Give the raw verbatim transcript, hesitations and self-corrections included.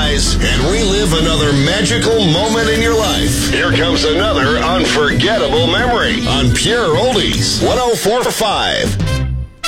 rise and relive another magical moment in your life. Here comes another unforgettable memory on Pure Oldies one oh four point five.